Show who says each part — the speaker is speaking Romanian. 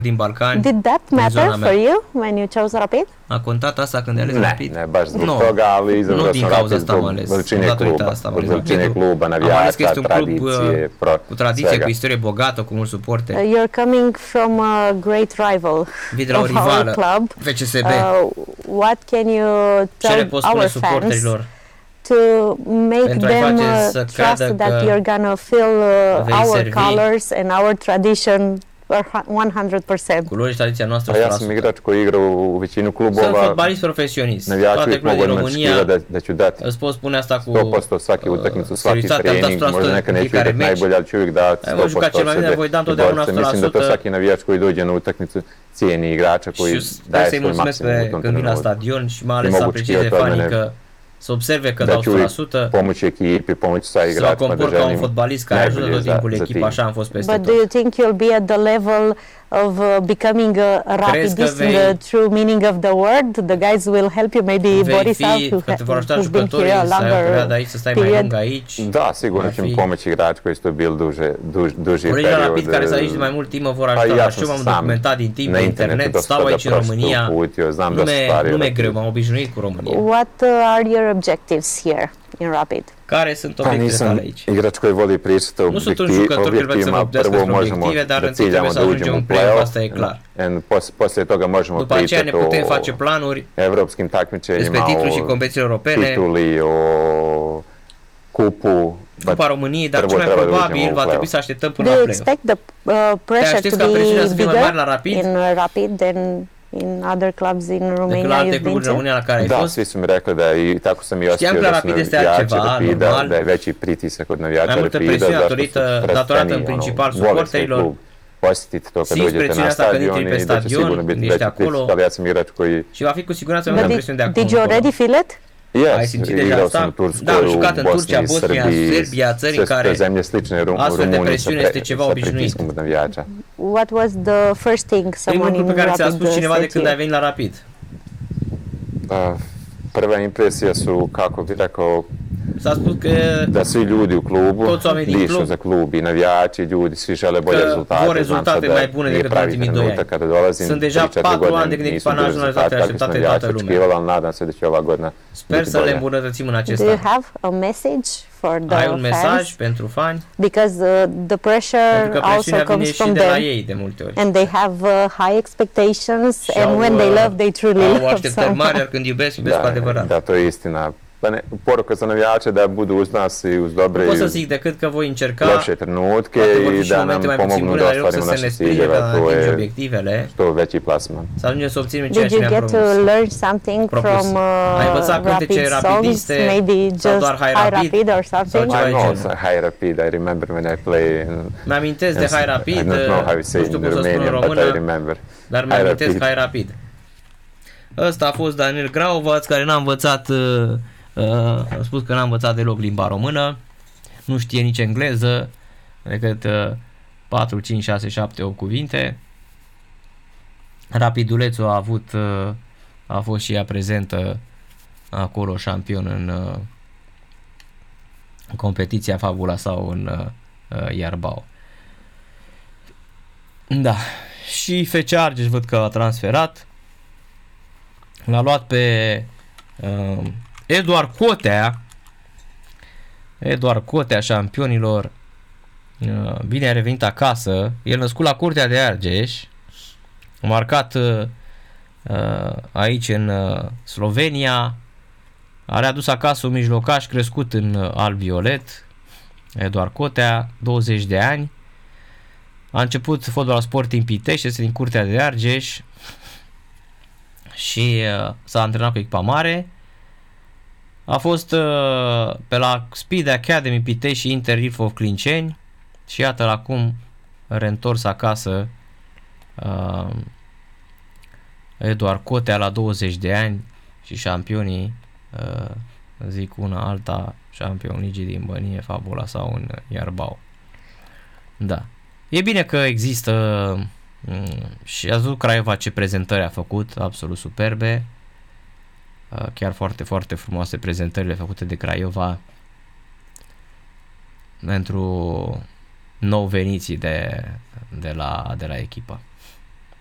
Speaker 1: din Balcani.
Speaker 2: Did that matter for you when you chose Rapid?
Speaker 1: A contat asta când ai ales Rapid?
Speaker 3: Ne, baš zbog toga, ali izabrao sam Rapid zbog veličine kluba, navijača, tradicije,
Speaker 1: cu tradiție, cu istorie bogată, cu mulți suporteri.
Speaker 2: You're coming from a great rival of our club.
Speaker 1: FCSB.
Speaker 2: What can you tell our fans to make them trust that you're gonna fill our colors and our tradition 100%.
Speaker 1: Culori și tradiția noastră 100%.
Speaker 3: Ja sam igrač koji igra u većinu klubova.
Speaker 1: Sunt fotbalist profesionist. Toate clubele din România îți pot spune asta cu
Speaker 3: 100% svaki utakmicu, svaki trening, možda neka neću igrati najbolje, ali ću uvijek dati 100% mislim da to svaki navijač koji dođe na utakmicu cijeni igrača koji daje svoj maksimum u tom
Speaker 1: trenutku. La stadion și mai ales să aprecieze fanii că să observe că dau 100%.
Speaker 3: Pomoći ekipi, pomoći sa igračima da
Speaker 1: compor ca un fotbalist care ajută tot timpul echipa, așa am fost peste tot.
Speaker 2: But do you think you'll be at the level of becoming a Rapidist in the true meaning of the word? The guys will help you, maybe Borislav, who's been here a longer period.
Speaker 3: Da, sigurno će mi pomoći igrač koji su to bili duži
Speaker 1: period.
Speaker 3: period.
Speaker 1: Rapid care s-a aici de mai mult timp mă vor ajuta, și eu m-am documentat din timp pe internet, stau aici în România, nu mi-e greu, m-am obișnuit cu România.
Speaker 2: What are your objectives here in Rapid?
Speaker 1: Care sunt obiectivele tale aici?
Speaker 3: Igrač koji voli pričati o objektivima, prvo možemo da ciljamo da uđemo u play-off, poslije toga možemo pričati o evropskim takmičenjima, o tituli, o kupu.
Speaker 1: Cupa României, dar cel mai probabil va trebui să așteptăm până la play-off.
Speaker 2: Do you expect the pressure to be bigger in Rapid than in other clubs in Romania you've been to?
Speaker 3: Da, svi su mi rekli da i tako sam i osjetio da su navijači Rapida, da je veći pritisak od navijača Rapida,
Speaker 1: datorată în principal suporterilor,
Speaker 3: posjetiti to kad dođete na stadion i da će sigurno biti veći pritisak, ali ja sam igrač koji...
Speaker 1: Și va fi cu siguranță mai presiune de acum.
Speaker 2: Did you already feel it?
Speaker 3: Yes, igrao sam u Turskoj, u Bosni, Srbiji, sve zemlje slične Rumuniji sa pritiskom od navijača.
Speaker 2: What was the first thing someone in
Speaker 1: Rapid
Speaker 2: said to
Speaker 1: cineva de când ai
Speaker 2: you?
Speaker 1: venit la Rapid?
Speaker 3: Prva impresija su, kako bi rekao,
Speaker 1: S-a spus că
Speaker 3: da svi ljudi u klubu dišu za klub i navijači, ljudi svi žele bolje rezultate.
Speaker 1: Vor rezultate mai bune decât în ultimii 2 ani. Sunt deja 4 ani de când echipa n-a ajuns la rezultatele așteptate de toată lumea. Sper să le îmbunătățim în acest an.
Speaker 2: Do you have a message for the fans?
Speaker 1: Ai un mesaj pentru fani?
Speaker 2: Because the pressure also comes from them.
Speaker 1: Ei de multe ori.
Speaker 2: And they have high expectations and when they love, they truly love.
Speaker 1: Au așteptări mari, iar când iubesc cu adevărat.
Speaker 3: Da, to je istina. Poruka za navijače da budu uz nas i uz dobre
Speaker 1: pot să zic decât că voi încerca
Speaker 3: loše trenutke i da nam pomognu da ostvarimo naše ciljeve, to je što veći plasman.
Speaker 1: Să ajungem să obținem ceea ce
Speaker 2: ne-am
Speaker 1: propus.
Speaker 2: Did you get to learn something from Rapid songs, maybe just High Rapid or something?
Speaker 3: I know High Rapid, I remember when I play.
Speaker 1: Mi-amintesc de High Rapid,
Speaker 3: I don't know how you say in Romanian, but I remember.
Speaker 1: Dar mi-amintesc High Rapid. Ăsta a fost Daniel Graovaț, care n-a învățat, a spus că n-a învățat deloc limba română, nu știe nici engleză, decât 4, 5, 6, 7, 8 cuvinte. Rapidulețul a fost și ea prezentă acolo, șampion în competiția Fabula sau în Iarbao. Da, și FC Argeș văd că a transferat. L-a luat pe Eduard Cotea, șampionilor. Bine a revenit acasă. El născut la Curtea de Argeș, a marcat aici în Slovenia, a readus acasă un mijlocaș crescut în alb-violet. Eduard Cotea, 20 de ani, a început fotbal la Sporting Pitești, este din Curtea de Argeș și s-a antrenat cu echipa mare. A fost pe la Speed Academy Pitești și Inter Ilfov Clinceni și iată-l acum reîntors acasă. Eduard Cotea la 20 de ani și șampionii, zic una alta, șampion ligii din Bănie, Fabula sau în Iarbao. Da. E bine că există și ați văzut Craiova ce prezentări a făcut, absolut superbe. Chiar foarte, foarte frumoase prezentările făcute de Craiova pentru nou veniții de la echipa.